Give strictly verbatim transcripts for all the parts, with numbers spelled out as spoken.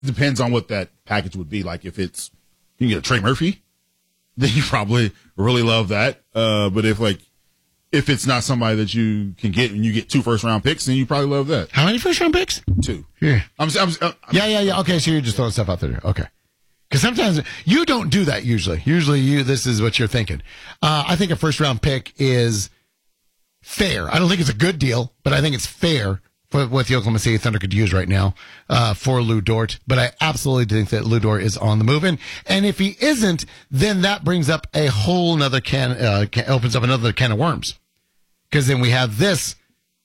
depends on what that package would be. Like if it's you can get a Trey Murphy, then you probably really love that. Uh, but if like if it's not somebody that you can get and you get two first round picks, then you probably love that. How many first round picks? Two. Yeah. I'm, I'm, I'm, yeah, yeah, yeah. Okay, so you're just throwing stuff out there. Okay. Because sometimes you don't do that usually. Usually you, this is what you're thinking. Uh, I think a first round pick is fair. I don't think it's a good deal, but I think it's fair for what the Oklahoma City Thunder could use right now uh, for Lou Dort. But I absolutely think that Lou Dort is on the move. And, and if he isn't, then that brings up a whole nother can, uh, can opens up another can of worms. Because then we have this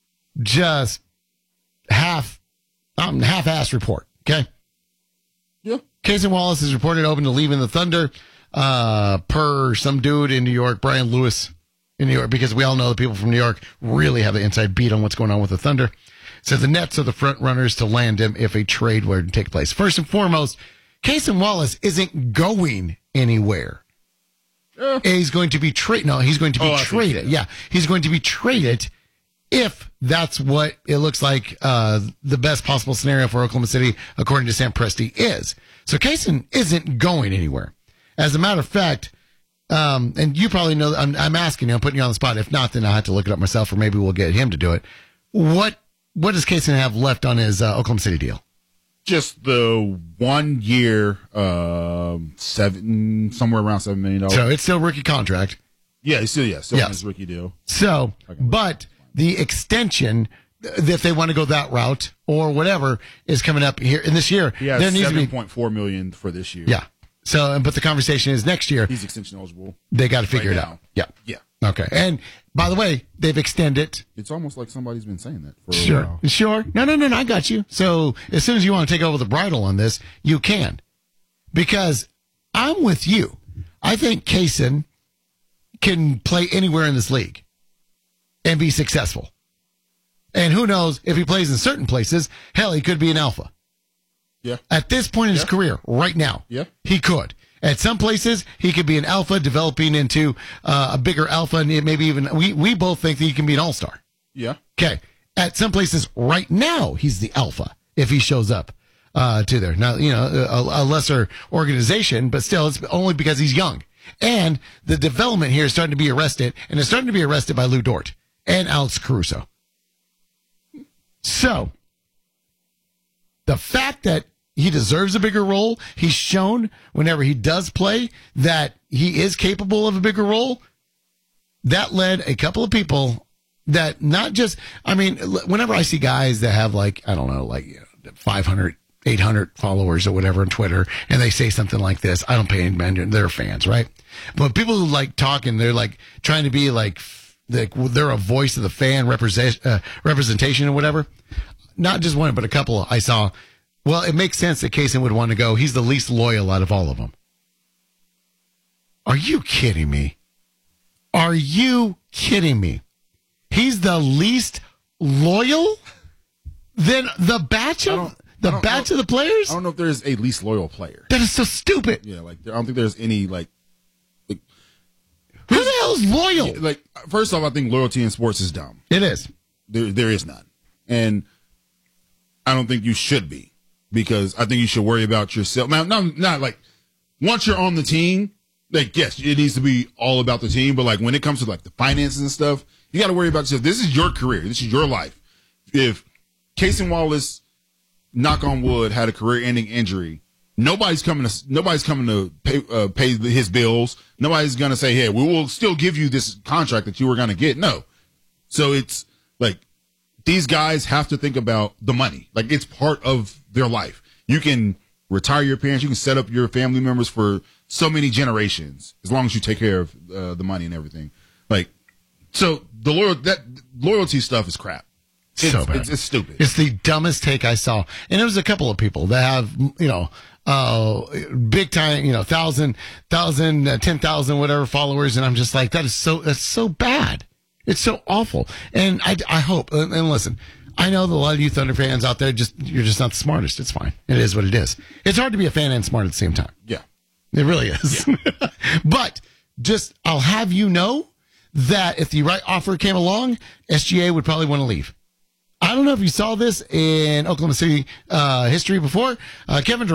just half, um, half-assed report, okay? Yeah. Cason Wallace is reported open to leaving the Thunder uh, per some dude in New York, Brian Lewis in New York, because we all know the people from New York really have the inside beat on what's going on with the Thunder. Says the Nets are the front runners to land him if a trade were to take place. First and foremost, Cason Wallace isn't going anywhere. Yeah. He's going to be traded. No, he's going to be oh, traded. Yeah, he's going to be traded if that's what it looks like uh, the best possible scenario for Oklahoma City, according to Sam Presti, is. So Cason isn't going anywhere. As a matter of fact, um, and you probably know, I'm, I'm asking you, I'm putting you on the spot. If not, then I'll have to look it up myself, or maybe we'll get him to do it. What what does Cason have left on his uh, Oklahoma City deal? Just the one year, uh, seven, somewhere around seven million dollars. So it's still a rookie contract. Yeah, it's still, yeah, still yes. on his rookie deal. So, but the extension, if they want to go that route or whatever, is coming up here in this year. Yeah, there needs to be seven point four million dollars for this year. Yeah. So, but the conversation is next year. He's extension eligible. They got to figure right it now. out. Yeah. Yeah. Okay. And by the way, they've extended. It's almost like somebody's been saying that for a Sure. while. Sure. No, no, no, no. I got you. So as soon as you want to take over the bridle on this, you can. Because I'm with you. I think Cason can play anywhere in this league and be successful. And who knows, if he plays in certain places, hell, he could be an alpha. Yeah. At this point in his Yeah. career, right now, Yeah. he could. At some places, he could be an alpha developing into uh, a bigger alpha, and maybe even, we, we both think that he can be an all-star. Yeah. Okay. At some places, right now, he's the alpha if he shows up uh, to there. Now, you know, a, a lesser organization, but still, it's only because he's young. And the development here is starting to be arrested, and it's starting to be arrested by Lou Dort and Alex Caruso. So, the fact that he deserves a bigger role, he's shown whenever he does play that he is capable of a bigger role, that led a couple of people that not just, I mean, whenever I see guys that have like, I don't know, like you know, five hundred, eight hundred followers or whatever on Twitter, and they say something like this, I don't pay any attention. They're fans, right? But people who like talking, they're like trying to be like, like they're a voice of the fan represent, uh, representation or whatever. Not just one, but a couple I saw. Well, it makes sense that Cason would want to go. He's the least loyal out of all of them. Are you kidding me? Are you kidding me? He's the least loyal? Then the batch of the batch of the players? I don't know if there's a least loyal player. That is so stupid. Yeah, like I don't think there's any like. like Who the hell is loyal? Yeah, like first off, I think loyalty in sports is dumb. It is. There, there is none, and I don't think you should be because I think you should worry about yourself. Now, not not like once you're on the team, like yes, it needs to be all about the team, but like when it comes to like the finances and stuff, you got to worry about yourself. This is your career. This is your life. If Cason Wallace, knock on wood, had a career-ending injury, nobody's coming to nobody's coming to pay, uh, pay his bills. Nobody's going to say, "Hey, we will still give you this contract that you were going to get." No. So it's like these guys have to think about the money. Like it's part of their life. You can retire your parents. You can set up your family members for so many generations as long as you take care of uh, the money and everything. Like so, the loyal that loyalty stuff is crap. It's, so bad. It's, it's stupid. It's the dumbest take I saw. And there was a couple of people that have, you know, uh, big time, you know, thousand, thousand, uh, ten thousand, whatever followers. And I'm just like, that is so, that's so bad. It's so awful. And I, I hope, and, and listen, I know that a lot of you Thunder fans out there, just, you're just not the smartest. It's fine. It is what it is. It's hard to be a fan and smart at the same time. Yeah. It really is. Yeah. But just, I'll have you know that if the right offer came along, S G A would probably want to leave. I don't know if you saw this in Oklahoma City uh, history before. Uh, Kevin Durant